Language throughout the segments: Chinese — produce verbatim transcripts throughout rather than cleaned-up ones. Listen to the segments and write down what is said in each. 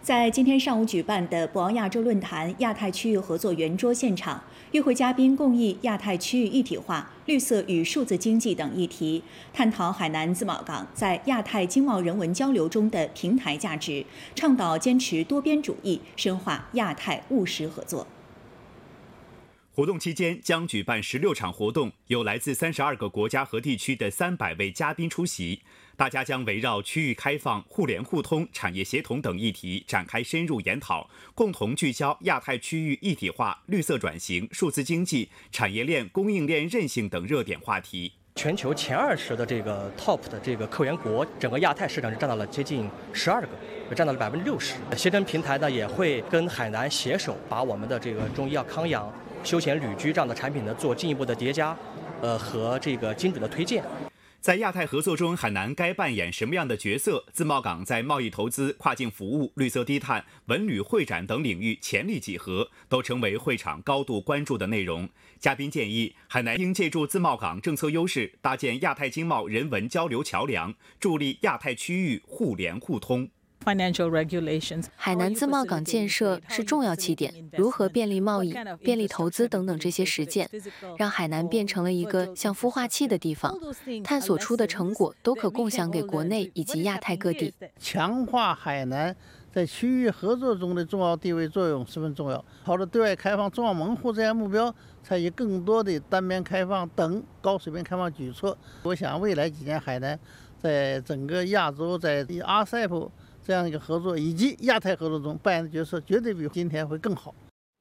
在今天上午举办的博鳌亚洲论坛亚太区域合作圆桌现场，与会嘉宾共议亚太区域一体化、绿色与数字经济等议题，探讨海南自贸港在亚太经贸人文交流中的平台价值，倡导坚持多边主义，深化亚太务实合作。 活动期间将举办十六场活动，有来自三十二个国家和地区的三百位嘉宾出席。大家将围绕区域开放、互联互通、产业协同等议题展开深入研讨，共同聚焦亚太区域一体化、绿色转型、数字经济、产业链、供应链韧性等热点话题。 全球前二十的这个 top 的这个客源国，整个亚太市场是占到了接近十二个，占到了百分之六十。携程平台呢也会跟海南携手，把我们的这个中医药康养、休闲旅居这样的产品呢做进一步的叠加，呃和这个精准的推荐。 在亚太合作中，海南该扮演什么样的角色？自贸港在贸易投资、跨境服务、绿色低碳、文旅会展等领域潜力几何，都成为会场高度关注的内容。嘉宾建议，海南应借助自贸港政策优势，搭建亚太经贸人文交流桥梁，助力亚太区域互联互通。 海南自贸港建设是重要起点，如何便利贸易、便利投资等等这些实践，让海南变成了一个像孵化器的地方，探索出的成果都可共享给国内以及亚太各地。 强化海南在区域合作中的重要地位作用十分重要。朝着对外开放、中澳门户这样目标，采取更多的单边开放等高水平开放举措。我想未来几年海南在整个亚洲，在 R C E P这样一个合作以及亚太合作中扮演的角色，绝对比今天会更好。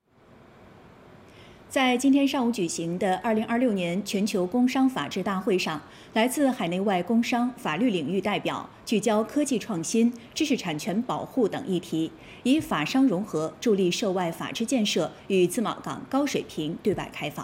在今天上午举行的二零二六年全球工商法治大会上，来自海内外工商法律领域代表聚焦科技创新、知识产权保护等议题，以法商融合助力涉外法治建设与自贸港高水平对外开放。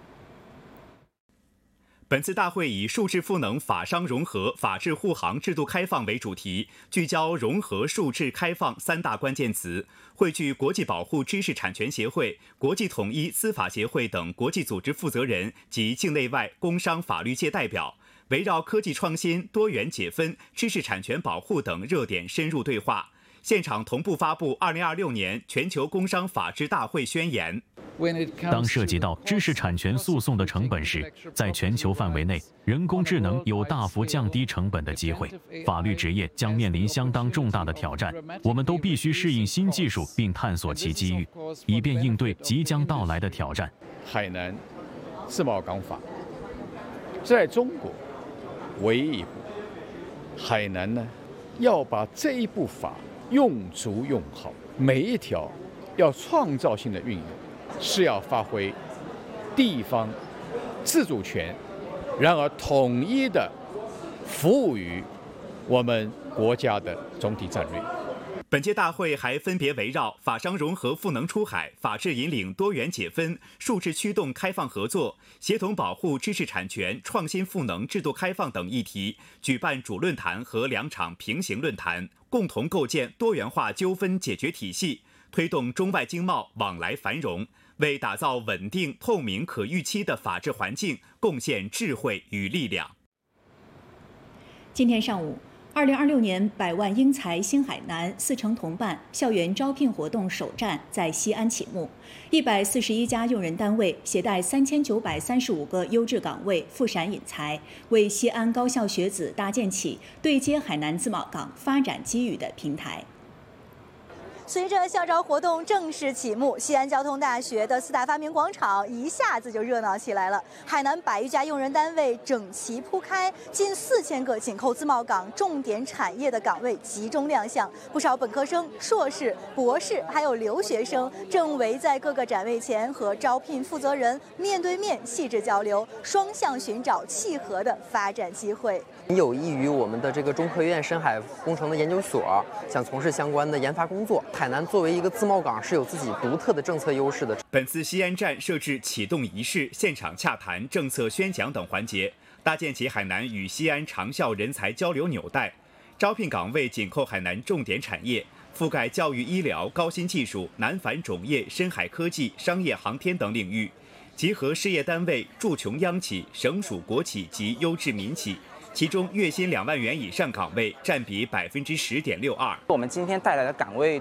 本次大会以数智赋能、法商融合、法治护航、制度开放为主题，聚焦融合、数智、开放三大关键词，汇聚国际保护知识产权协会、国际统一司法协会等国际组织负责人及境内外工商法律界代表，围绕科技创新、多元解分、知识产权保护等热点深入对话。现场同步发布二零二六年全球工商法治大会宣言。 当涉及到知识产权诉讼的成本时，在全球范围内，人工智能有大幅降低成本的机会，法律职业将面临相当重大的挑战。我们都必须适应新技术并探索其机遇，以便应对即将到来的挑战。 海南自贸港法在中国唯一一部，海南呢要把这一部法用足用好，每一条要创造性的运用，是要发挥地方自主权，然而统一的服务于我们国家的总体战略。 本届大会还分别围绕法商融合赋能出海、法治引领多元解分、数智驱动开放合作、协同保护知识产权、创新赋能制度开放等议题，举办主论坛和两场平行论坛，共同构建多元化纠纷解决体系，推动中外经贸往来繁荣，为打造稳定、透明、可预期的法治环境贡献智慧与力量。 今天上午，二零二六年百万英才新海南四城同办校园招聘活动首站在西安启幕，一百四十一家用人单位携带三千九百三十五个优质岗位赴陕引才，为西安高校学子搭建起对接海南自贸港发展机遇的平台。 随着校招活动正式启幕，西安交通大学的四大发明广场一下子就热闹起来了。海南百余家用人单位整齐铺开，近四千个紧扣自贸港重点产业的岗位集中亮相。不少本科生、硕士、博士，还有留学生正围在各个展位前和招聘负责人面对面细致交流，双向寻找契合的发展机会。 有益于我们的这个中科院深海工程的研究所想从事相关的研发工作。海南作为一个自贸港，是有自己独特的政策优势的。 本次西安站设置启动仪式、现场洽谈、政策宣讲等环节，搭建起海南与西安长效人才交流纽带。招聘岗位紧扣海南重点产业，覆盖教育、医疗、高新技术、南返种业、深海科技、商业航天等领域，集合事业单位、驻琼央企、省属国企及优质民企。其中月薪两万元以上岗位占比百分之十点六二。 我们今天带来的岗位